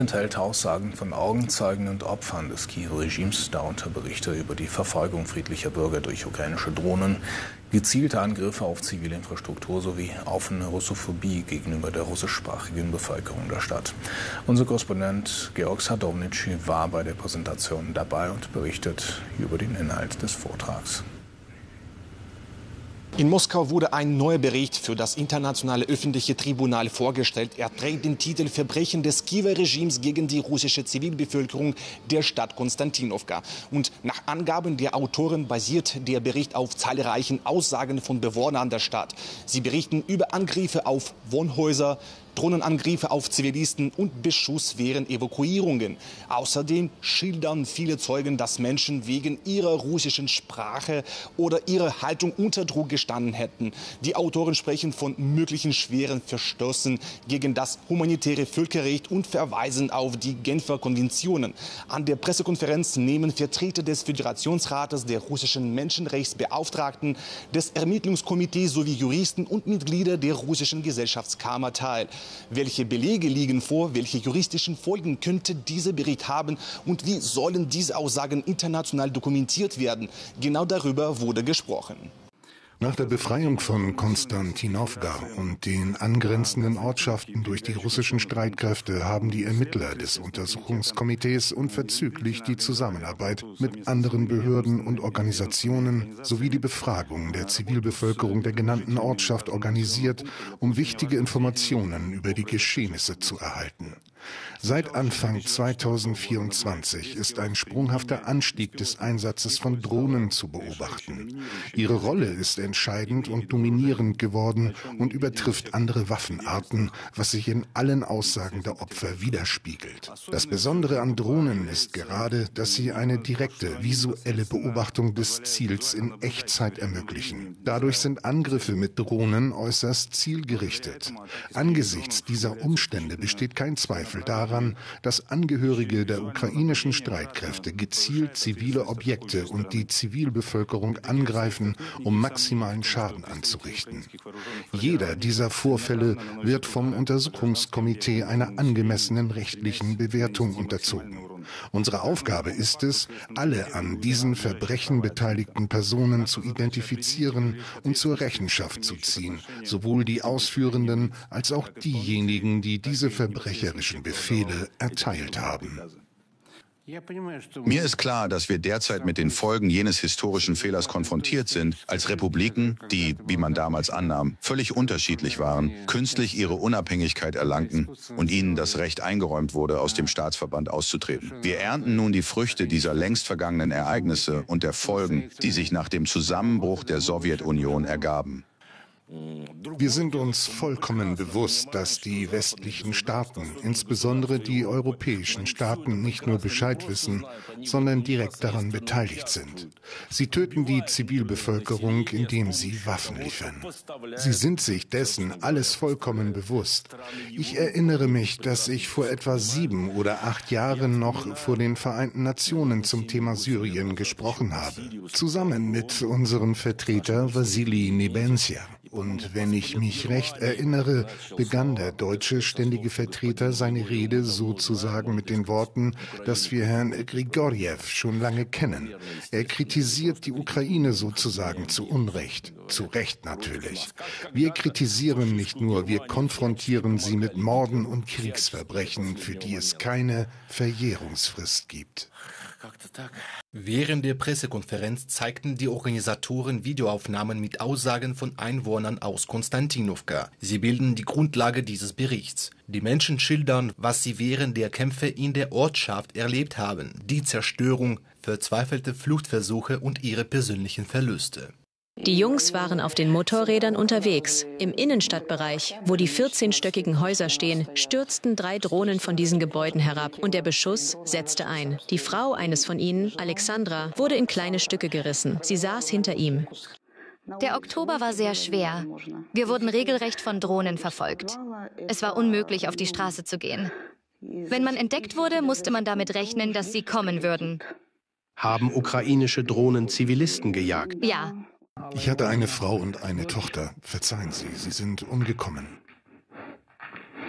Enthält Aussagen von Augenzeugen und Opfern des Kiewer Regimes, darunter Berichte über die Verfolgung friedlicher Bürger durch ukrainische Drohnen, gezielte Angriffe auf zivile Infrastruktur sowie offene Russophobie gegenüber der russischsprachigen Bevölkerung der Stadt. Unser Korrespondent Georg Sadownici war bei der Präsentation dabei und berichtet über den Inhalt des Vortrags. In Moskau wurde ein neuer Bericht für das Internationale Öffentliche Tribunal vorgestellt. Er trägt den Titel Verbrechen des Kiewer Regimes gegen die russische Zivilbevölkerung der Stadt Konstantinowka. Und nach Angaben der Autoren basiert der Bericht auf zahlreichen Aussagen von Bewohnern der Stadt. Sie berichten über Angriffe auf Wohnhäuser, Drohnenangriffe auf Zivilisten und Beschuss während Evakuierungen. Außerdem schildern viele Zeugen, dass Menschen wegen ihrer russischen Sprache oder ihrer Haltung unter Druck gestanden hätten. Die Autoren sprechen von möglichen schweren Verstößen gegen das humanitäre Völkerrecht und verweisen auf die Genfer Konventionen. An der Pressekonferenz nehmen Vertreter des Föderationsrates, der russischen Menschenrechtsbeauftragten, des Ermittlungskomitees sowie Juristen und Mitglieder der russischen Gesellschaftskammer teil. Welche Belege liegen vor, welche juristischen Folgen könnte dieser Bericht haben und wie sollen diese Aussagen international dokumentiert werden? Genau darüber wurde gesprochen. Nach der Befreiung von Konstantinowka und den angrenzenden Ortschaften durch die russischen Streitkräfte haben die Ermittler des Untersuchungskomitees unverzüglich die Zusammenarbeit mit anderen Behörden und Organisationen sowie die Befragung der Zivilbevölkerung der genannten Ortschaft organisiert, um wichtige Informationen über die Geschehnisse zu erhalten. Seit Anfang 2024 ist ein sprunghafter Anstieg des Einsatzes von Drohnen zu beobachten. Ihre Rolle ist entscheidend und dominierend geworden und übertrifft andere Waffenarten, was sich in allen Aussagen der Opfer widerspiegelt. Das Besondere an Drohnen ist gerade, dass sie eine direkte visuelle Beobachtung des Ziels in Echtzeit ermöglichen. Dadurch sind Angriffe mit Drohnen äußerst zielgerichtet. Angesichts dieser Umstände besteht kein Zweifel daran, dass Angehörige der ukrainischen Streitkräfte gezielt zivile Objekte und die Zivilbevölkerung angreifen, um maximalen Schaden anzurichten. Jeder dieser Vorfälle wird vom Untersuchungskomitee einer angemessenen rechtlichen Bewertung unterzogen. Unsere Aufgabe ist es, alle an diesen Verbrechen beteiligten Personen zu identifizieren und zur Rechenschaft zu ziehen, sowohl die Ausführenden als auch diejenigen, die diese verbrecherischen Befehle erteilt haben. Mir ist klar, dass wir derzeit mit den Folgen jenes historischen Fehlers konfrontiert sind, als Republiken, die, wie man damals annahm, völlig unterschiedlich waren, künstlich ihre Unabhängigkeit erlangten und ihnen das Recht eingeräumt wurde, aus dem Staatsverband auszutreten. Wir ernten nun die Früchte dieser längst vergangenen Ereignisse und der Folgen, die sich nach dem Zusammenbruch der Sowjetunion ergaben. Wir sind uns vollkommen bewusst, dass die westlichen Staaten, insbesondere die europäischen Staaten, nicht nur Bescheid wissen, sondern direkt daran beteiligt sind. Sie töten die Zivilbevölkerung, indem sie Waffen liefern. Sie sind sich dessen alles vollkommen bewusst. Ich erinnere mich, dass ich vor etwa 7 oder 8 Jahren noch vor den Vereinten Nationen zum Thema Syrien gesprochen habe, zusammen mit unserem Vertreter Wassili Nebenzia. Und wenn ich mich recht erinnere, begann der deutsche ständige Vertreter seine Rede sozusagen mit den Worten, dass wir Herrn Grigorjew schon lange kennen. Er kritisiert die Ukraine sozusagen zu Unrecht. Zu Recht natürlich. Wir kritisieren nicht nur, wir konfrontieren sie mit Morden und Kriegsverbrechen, für die es keine Verjährungsfrist gibt. Während der Pressekonferenz zeigten die Organisatoren Videoaufnahmen mit Aussagen von Einwohnern aus Konstantinowka. Sie bilden die Grundlage dieses Berichts. Die Menschen schildern, was sie während der Kämpfe in der Ortschaft erlebt haben, die Zerstörung, verzweifelte Fluchtversuche und ihre persönlichen Verluste. Die Jungs waren auf den Motorrädern unterwegs. Im Innenstadtbereich, wo die 14-stöckigen Häuser stehen, stürzten 3 Drohnen von diesen Gebäuden herab und der Beschuss setzte ein. Die Frau eines von ihnen, Alexandra, wurde in kleine Stücke gerissen. Sie saß hinter ihm. Der Oktober war sehr schwer. Wir wurden regelrecht von Drohnen verfolgt. Es war unmöglich, auf die Straße zu gehen. Wenn man entdeckt wurde, musste man damit rechnen, dass sie kommen würden. Haben ukrainische Drohnen Zivilisten gejagt? Ja. Ich hatte eine Frau und eine Tochter. Verzeihen Sie, sie sind umgekommen.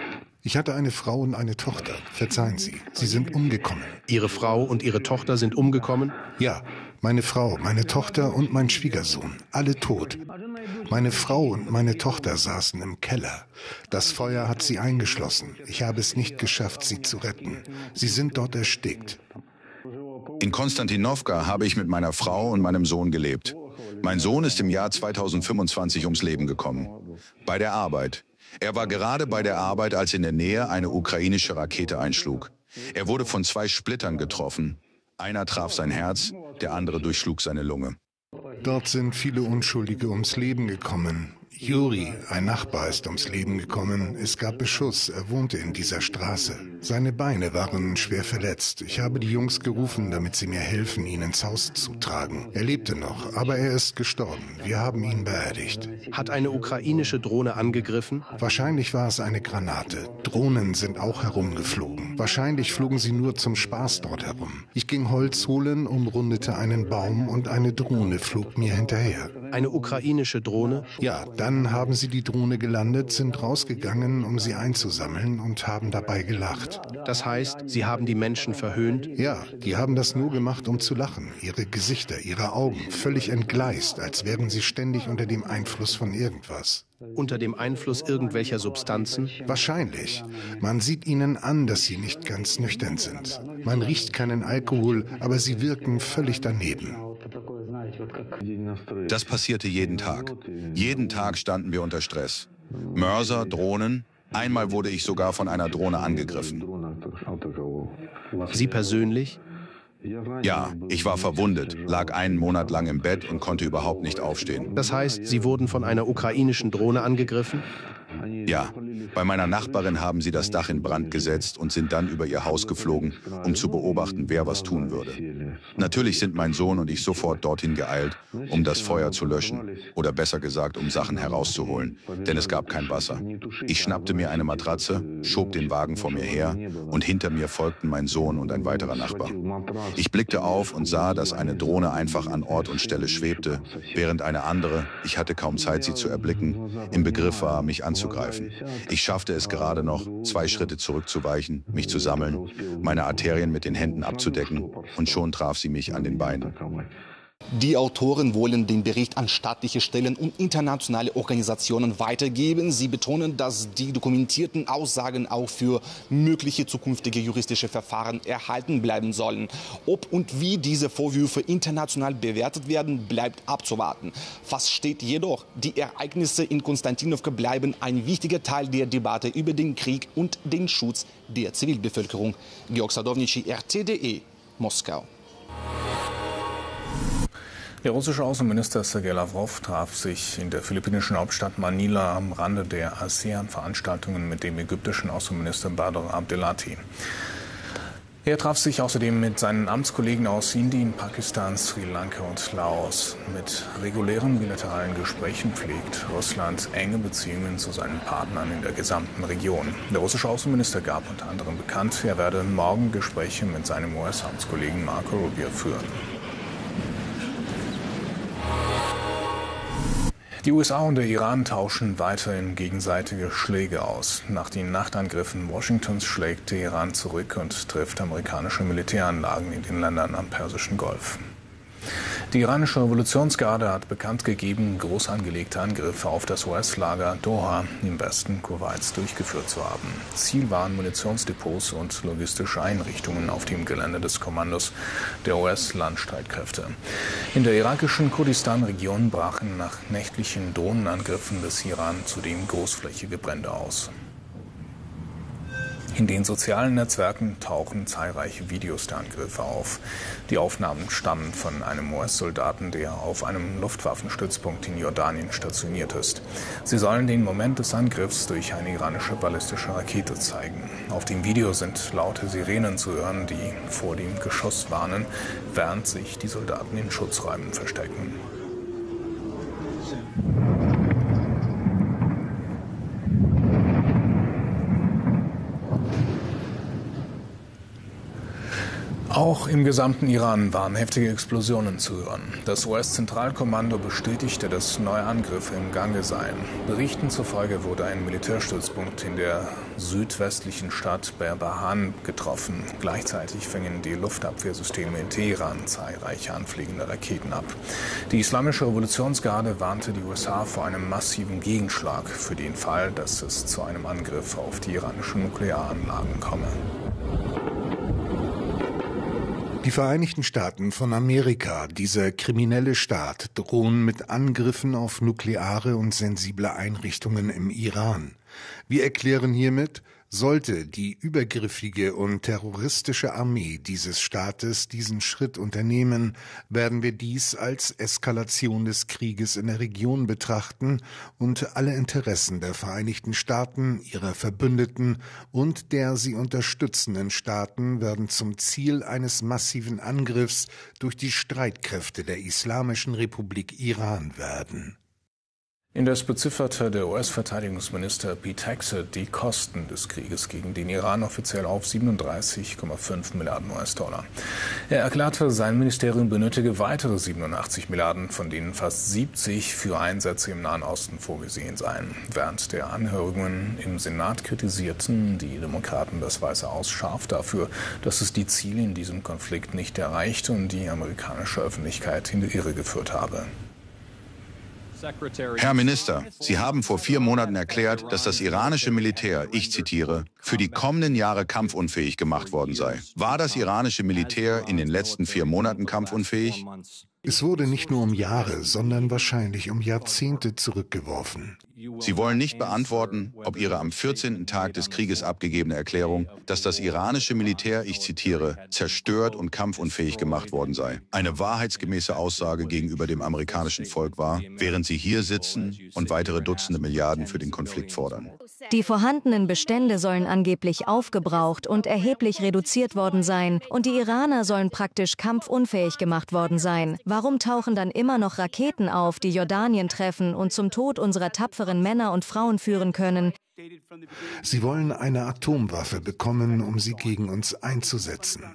Ich hatte eine Frau und eine Tochter. Verzeihen Sie, sie sind umgekommen. Ihre Frau und Ihre Tochter sind umgekommen? Ja, meine Frau, meine Tochter und mein Schwiegersohn. Alle tot. Meine Frau und meine Tochter saßen im Keller. Das Feuer hat sie eingeschlossen. Ich habe es nicht geschafft, sie zu retten. Sie sind dort erstickt. In Konstantinowka habe ich mit meiner Frau und meinem Sohn gelebt. Mein Sohn ist im Jahr 2025 ums Leben gekommen. Bei der Arbeit. Er war gerade bei der Arbeit, als in der Nähe eine ukrainische Rakete einschlug. Er wurde von 2 Splittern getroffen. Einer traf sein Herz, der andere durchschlug seine Lunge. Dort sind viele Unschuldige ums Leben gekommen. Juri, ein Nachbar, ist ums Leben gekommen. Es gab Beschuss, er wohnte in dieser Straße. Seine Beine waren schwer verletzt. Ich habe die Jungs gerufen, damit sie mir helfen, ihn ins Haus zu tragen. Er lebte noch, aber er ist gestorben. Wir haben ihn beerdigt. Hat eine ukrainische Drohne angegriffen? Wahrscheinlich war es eine Granate. Drohnen sind auch herumgeflogen. Wahrscheinlich flogen sie nur zum Spaß dort herum. Ich ging Holz holen, umrundete einen Baum und eine Drohne flog mir hinterher. Eine ukrainische Drohne? Ja, dann haben sie die Drohne gelandet, sind rausgegangen, um sie einzusammeln und haben dabei gelacht. Das heißt, Sie haben die Menschen verhöhnt? Ja, die haben das nur gemacht, um zu lachen. Ihre Gesichter, ihre Augen, völlig entgleist, als wären sie ständig unter dem Einfluss von irgendwas. Unter dem Einfluss irgendwelcher Substanzen? Wahrscheinlich. Man sieht ihnen an, dass sie nicht ganz nüchtern sind. Man riecht keinen Alkohol, aber sie wirken völlig daneben. Das passierte jeden Tag. Jeden Tag standen wir unter Stress. Mörser, Drohnen. Einmal wurde ich sogar von einer Drohne angegriffen. Sie persönlich? Ja, ich war verwundet, lag einen Monat lang im Bett und konnte überhaupt nicht aufstehen. Das heißt, Sie wurden von einer ukrainischen Drohne angegriffen? Ja, bei meiner Nachbarin haben sie das Dach in Brand gesetzt und sind dann über ihr Haus geflogen, um zu beobachten, wer was tun würde. Natürlich sind mein Sohn und ich sofort dorthin geeilt, um das Feuer zu löschen. Oder besser gesagt, um Sachen herauszuholen, denn es gab kein Wasser. Ich schnappte mir eine Matratze, schob den Wagen vor mir her und hinter mir folgten mein Sohn und ein weiterer Nachbar. Ich blickte auf und sah, dass eine Drohne einfach an Ort und Stelle schwebte, während eine andere, ich hatte kaum Zeit, sie zu erblicken, im Begriff war, mich anzugreifen. Ich schaffte es gerade noch, 2 Schritte zurückzuweichen, mich zu sammeln, meine Arterien mit den Händen abzudecken und schon traf sie mich an den Beinen. Die Autoren wollen den Bericht an staatliche Stellen und internationale Organisationen weitergeben. Sie betonen, dass die dokumentierten Aussagen auch für mögliche zukünftige juristische Verfahren erhalten bleiben sollen. Ob und wie diese Vorwürfe international bewertet werden, bleibt abzuwarten. Fast steht jedoch, die Ereignisse in Konstantinowka bleiben ein wichtiger Teil der Debatte über den Krieg und den Schutz der Zivilbevölkerung. Georg Sadownici, RT.de, Moskau. Der russische Außenminister Sergei Lavrov traf sich in der philippinischen Hauptstadt Manila am Rande der ASEAN-Veranstaltungen mit dem ägyptischen Außenminister Badr Abdelati. Er traf sich außerdem mit seinen Amtskollegen aus Indien, Pakistan, Sri Lanka und Laos. Mit regulären bilateralen Gesprächen pflegt Russland enge Beziehungen zu seinen Partnern in der gesamten Region. Der russische Außenminister gab unter anderem bekannt, er werde morgen Gespräche mit seinem US-Amtskollegen Marco Rubio führen. Die USA und der Iran tauschen weiterhin gegenseitige Schläge aus. Nach den Nachtangriffen Washingtons schlägt der Iran zurück und trifft amerikanische Militäranlagen in den Ländern am Persischen Golf. Die iranische Revolutionsgarde hat bekannt gegeben, groß angelegte Angriffe auf das US-Lager Doha im Westen Kuwaits durchgeführt zu haben. Ziel waren Munitionsdepots und logistische Einrichtungen auf dem Gelände des Kommandos der US-Landstreitkräfte. In der irakischen Kurdistan-Region brachen nach nächtlichen Drohnenangriffen des Iran zudem großflächige Brände aus. In den sozialen Netzwerken tauchen zahlreiche Videos der Angriffe auf. Die Aufnahmen stammen von einem US-Soldaten, der auf einem Luftwaffenstützpunkt in Jordanien stationiert ist. Sie sollen den Moment des Angriffs durch eine iranische ballistische Rakete zeigen. Auf dem Video sind laute Sirenen zu hören, die vor dem Geschoss warnen, während sich die Soldaten in Schutzräumen verstecken. Auch im gesamten Iran waren heftige Explosionen zu hören. Das US-Zentralkommando bestätigte, dass neue Angriffe im Gange seien. Berichten zufolge wurde ein Militärstützpunkt in der südwestlichen Stadt Berbahan getroffen. Gleichzeitig fingen die Luftabwehrsysteme in Teheran zahlreiche anfliegende Raketen ab. Die Islamische Revolutionsgarde warnte die USA vor einem massiven Gegenschlag für den Fall, dass es zu einem Angriff auf die iranischen Nuklearanlagen komme. Die Vereinigten Staaten von Amerika, dieser kriminelle Staat, drohen mit Angriffen auf nukleare und sensible Einrichtungen im Iran. Wir erklären hiermit, sollte die übergriffige und terroristische Armee dieses Staates diesen Schritt unternehmen, werden wir dies als Eskalation des Krieges in der Region betrachten und alle Interessen der Vereinigten Staaten, ihrer Verbündeten und der sie unterstützenden Staaten werden zum Ziel eines massiven Angriffs durch die Streitkräfte der Islamischen Republik Iran werden. Indes bezifferte der US-Verteidigungsminister Pete Hegseth die Kosten des Krieges gegen den Iran offiziell auf 37,5 Milliarden US-Dollar. Er erklärte, sein Ministerium benötige weitere 87 Milliarden, von denen fast 70 für Einsätze im Nahen Osten vorgesehen seien. Während der Anhörungen im Senat kritisierten die Demokraten das Weiße Haus scharf dafür, dass es die Ziele in diesem Konflikt nicht erreichte und die amerikanische Öffentlichkeit in die Irre geführt habe. Herr Minister, Sie haben vor 4 Monaten erklärt, dass das iranische Militär, ich zitiere, für die kommenden Jahre kampfunfähig gemacht worden sei. War das iranische Militär in den letzten 4 Monaten kampfunfähig? Es wurde nicht nur um Jahre, sondern wahrscheinlich um Jahrzehnte zurückgeworfen. Sie wollen nicht beantworten, ob Ihre am 14. Tag des Krieges abgegebene Erklärung, dass das iranische Militär, ich zitiere, zerstört und kampfunfähig gemacht worden sei, eine wahrheitsgemäße Aussage gegenüber dem amerikanischen Volk war, während Sie hier sitzen und weitere Dutzende Milliarden für den Konflikt fordern. Die vorhandenen Bestände sollen angeblich aufgebraucht und erheblich reduziert worden sein und die Iraner sollen praktisch kampfunfähig gemacht worden sein. Warum tauchen dann immer noch Raketen auf, die Jordanien treffen und zum Tod unserer tapferen Männer und Frauen führen können? Sie wollen eine Atomwaffe bekommen, um sie gegen uns einzusetzen.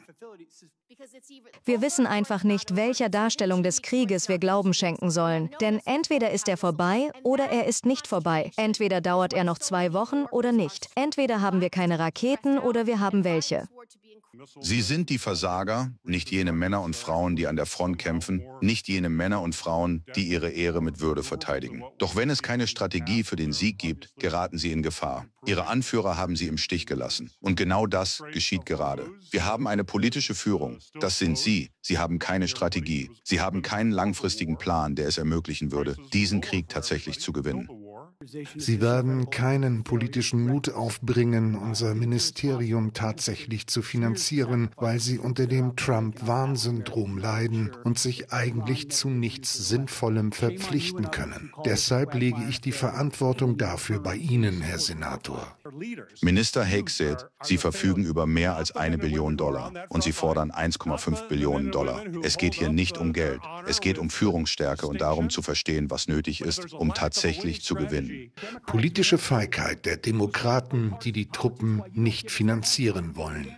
Wir wissen einfach nicht, welcher Darstellung des Krieges wir Glauben schenken sollen. Denn entweder ist er vorbei oder er ist nicht vorbei. Entweder dauert er noch 2 Wochen oder nicht. Entweder haben wir keine Raketen oder wir haben welche. Sie sind die Versager, nicht jene Männer und Frauen, die an der Front kämpfen, nicht jene Männer und Frauen, die ihre Ehre mit Würde verteidigen. Doch wenn es keine Strategie für den Sieg gibt, geraten sie in Gefahr. Ihre Anführer haben sie im Stich gelassen. Und genau das geschieht gerade. Wir haben eine politische Führung. Das sind Sie. Sie haben keine Strategie. Sie haben keinen langfristigen Plan, der es ermöglichen würde, diesen Krieg tatsächlich zu gewinnen. Sie werden keinen politischen Mut aufbringen, unser Ministerium tatsächlich zu finanzieren, weil sie unter dem Trump-Warnsyndrom leiden und sich eigentlich zu nichts Sinnvollem verpflichten können. Deshalb lege ich die Verantwortung dafür bei Ihnen, Herr Senator. Minister Hegseth, Sie verfügen über mehr als $1 Billion und Sie fordern 1,5 Billionen $. Es geht hier nicht um Geld. Es geht um Führungsstärke und darum zu verstehen, was nötig ist, um tatsächlich zu gewinnen. Politische Feigheit der Demokraten, die die Truppen nicht finanzieren wollen.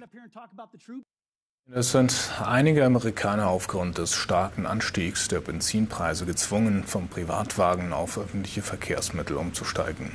Es sind einige Amerikaner aufgrund des starken Anstiegs der Benzinpreise gezwungen, vom Privatwagen auf öffentliche Verkehrsmittel umzusteigen.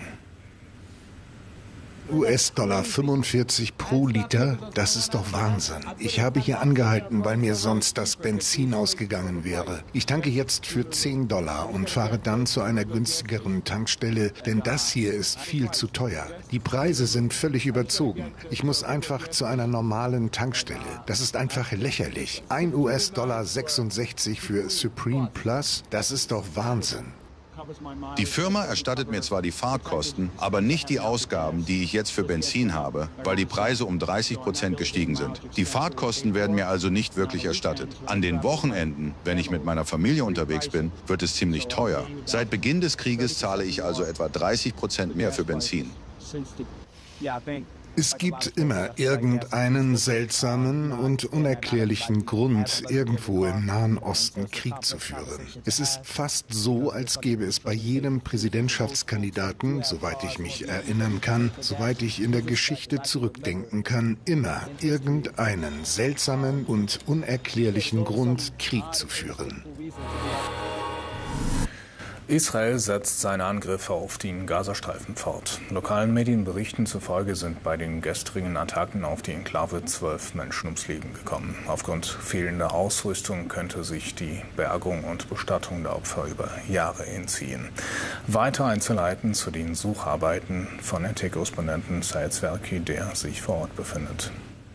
US-Dollar 45 pro Liter, das ist doch Wahnsinn. Ich habe hier angehalten, weil mir sonst das Benzin ausgegangen wäre. Ich tanke jetzt für $10 und fahre dann zu einer günstigeren Tankstelle, denn das hier ist viel zu teuer. Die Preise sind völlig überzogen. Ich muss einfach zu einer normalen Tankstelle. Das ist einfach lächerlich. 1 US-Dollar 66 für Supreme Plus, das ist doch Wahnsinn. Die Firma erstattet mir zwar die Fahrtkosten, aber nicht die Ausgaben, die ich jetzt für Benzin habe, weil die Preise um 30% gestiegen sind. Die Fahrtkosten werden mir also nicht wirklich erstattet. An den Wochenenden, wenn ich mit meiner Familie unterwegs bin, wird es ziemlich teuer. Seit Beginn des Krieges zahle ich also etwa 30% mehr für Benzin. Es gibt immer irgendeinen seltsamen und unerklärlichen Grund, irgendwo im Nahen Osten Krieg zu führen. Es ist fast so, als gäbe es bei jedem Präsidentschaftskandidaten, soweit ich mich erinnern kann, soweit ich in der Geschichte zurückdenken kann, immer irgendeinen seltsamen und unerklärlichen Grund, Krieg zu führen. Israel setzt seine Angriffe auf den Gazastreifen fort. Lokalen Medienberichten zufolge sind bei den gestrigen Attacken auf die Enklave 12 Menschen ums Leben gekommen. Aufgrund fehlender Ausrüstung könnte sich die Bergung und Bestattung der Opfer über Jahre hinziehen. Weitere Einzelheiten zu den Sucharbeiten von RT-Korrespondenten Sayed Zwerki, der sich vor Ort befindet.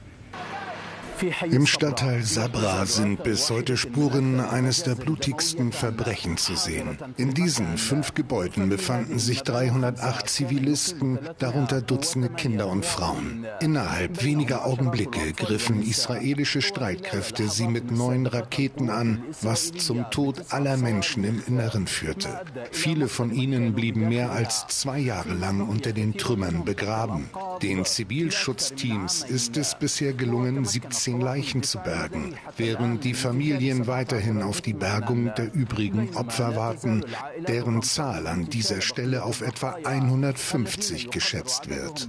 Im Stadtteil Sabra sind bis heute Spuren eines der blutigsten Verbrechen zu sehen. In diesen 5 Gebäuden befanden sich 308 Zivilisten, darunter Dutzende Kinder und Frauen. Innerhalb weniger Augenblicke griffen israelische Streitkräfte sie mit 9 Raketen an, was zum Tod aller Menschen im Inneren führte. Viele von ihnen blieben mehr als 2 Jahre lang unter den Trümmern begraben. Den Zivilschutzteams ist es bisher gelungen, 17 Leichen zu bergen, während die Familien weiterhin auf die Bergung der übrigen Opfer warten, deren Zahl an dieser Stelle auf etwa 150 geschätzt wird.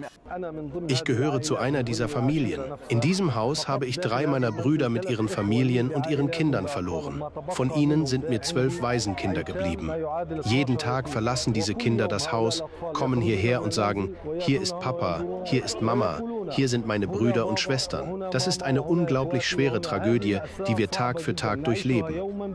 Ich gehöre zu einer dieser Familien. In diesem Haus habe ich 3 meiner Brüder mit ihren Familien und ihren Kindern verloren. Von ihnen sind mir 12 Waisenkinder geblieben. Jeden Tag verlassen diese Kinder das Haus, kommen hierher und sagen, hier ist Papa, hier ist Mama, hier sind meine Brüder und Schwestern. Das ist eine unglaublich schwere Tragödie, die wir Tag für Tag durchleben.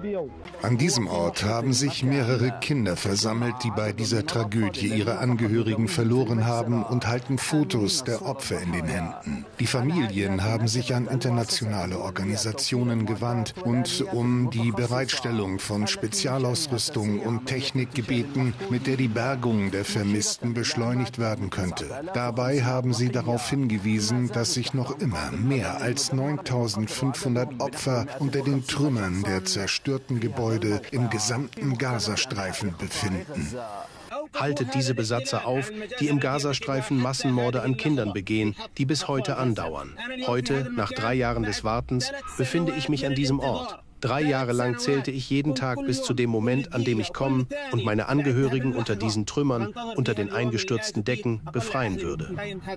An diesem Ort haben sich mehrere Kinder versammelt, die bei dieser Tragödie ihre Angehörigen verloren haben und halten Fotos der Opfer in den Händen. Die Familien haben sich an internationale Organisationen gewandt und um die Bereitstellung von Spezialausrüstung und Technik gebeten, mit der die Bergung der Vermissten beschleunigt werden könnte. Dabei haben sie darauf hingewiesen, dass sich noch immer mehr als 9.500 Opfer unter den Trümmern der zerstörten Gebäude im gesamten Gazastreifen befinden. Haltet diese Besatzer auf, die im Gazastreifen Massenmorde an Kindern begehen, die bis heute andauern. Heute, nach 3 Jahren des Wartens, befinde ich mich an diesem Ort. 3 Jahre lang zählte ich jeden Tag bis zu dem Moment, an dem ich kommen und meine Angehörigen unter diesen Trümmern, unter den eingestürzten Decken befreien würde.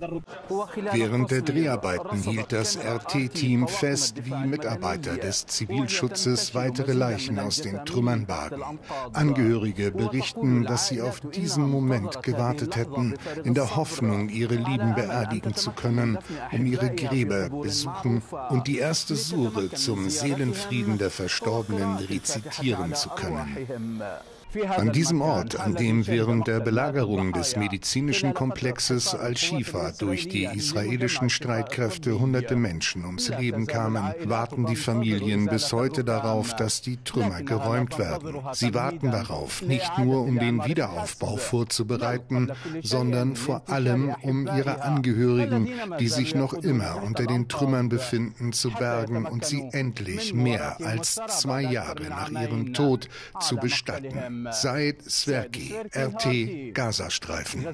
Während der Dreharbeiten hielt das RT-Team fest, wie Mitarbeiter des Zivilschutzes weitere Leichen aus den Trümmern bargen. Angehörige berichten, dass sie auf diesen Moment gewartet hätten, in der Hoffnung, ihre Lieben beerdigen zu können, um ihre Gräber besuchen und die erste Sure zum Seelenfrieden der Verstorbenen rezitieren zu können. An diesem Ort, an dem während der Belagerung des medizinischen Komplexes Al-Shifa durch die israelischen Streitkräfte hunderte Menschen ums Leben kamen, warten die Familien bis heute darauf, dass die Trümmer geräumt werden. Sie warten darauf, nicht nur um den Wiederaufbau vorzubereiten, sondern vor allem um ihre Angehörigen, die sich noch immer unter den Trümmern befinden, zu bergen und sie endlich mehr als 2 Jahre nach ihrem Tod zu bestatten. Sayed Zwerki, RT Gazastreifen.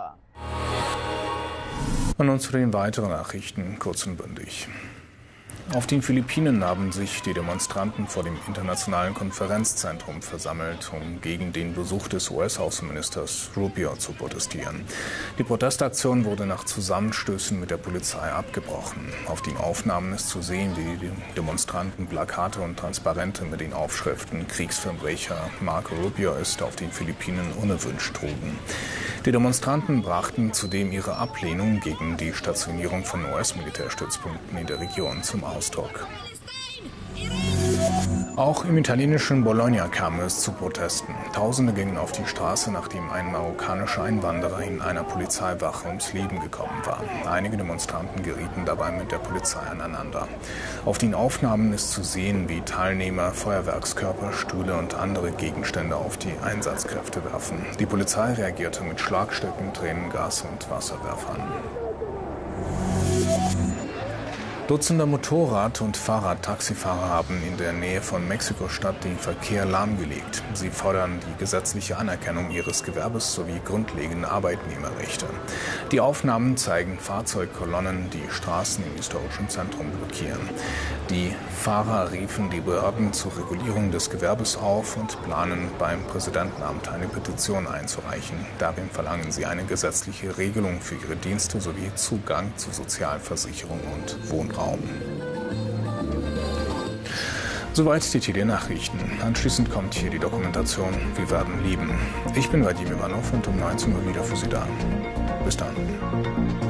Und nun zu den weiteren Nachrichten, kurz und bündig. Auf den Philippinen haben sich die Demonstranten vor dem Internationalen Konferenzzentrum versammelt, um gegen den Besuch des US-Außenministers Rubio zu protestieren. Die Protestaktion wurde nach Zusammenstößen mit der Polizei abgebrochen. Auf den Aufnahmen ist zu sehen, wie die Demonstranten Plakate und Transparente mit den Aufschriften „Kriegsverbrecher Marco Rubio ist auf den Philippinen unerwünscht" trugen. Die Demonstranten brachten zudem ihre Ablehnung gegen die Stationierung von US-Militärstützpunkten in der Region zum Ausdruck. Auch im italienischen Bologna kam es zu Protesten. Tausende gingen auf die Straße, nachdem ein marokkanischer Einwanderer in einer Polizeiwache ums Leben gekommen war. Einige Demonstranten gerieten dabei mit der Polizei aneinander. Auf den Aufnahmen ist zu sehen, wie Teilnehmer Feuerwerkskörper, Stühle und andere Gegenstände auf die Einsatzkräfte werfen. Die Polizei reagierte mit Schlagstöcken, Tränengas und Wasserwerfern. Dutzende Motorrad- und Fahrradtaxifahrer haben in der Nähe von Mexiko-Stadt den Verkehr lahmgelegt. Sie fordern die gesetzliche Anerkennung ihres Gewerbes sowie grundlegende Arbeitnehmerrechte. Die Aufnahmen zeigen Fahrzeugkolonnen, die Straßen im historischen Zentrum blockieren. Die Fahrer riefen die Behörden zur Regulierung des Gewerbes auf und planen beim Präsidentenamt eine Petition einzureichen. Darin verlangen sie eine gesetzliche Regelung für ihre Dienste sowie Zugang zu Sozialversicherung und Wohnraum. Soweit die TD-Nachrichten. Anschließend kommt hier die Dokumentation Wir werden lieben. Ich bin Vadim Ivanov und um 19 Uhr wieder für Sie da. Bis dann.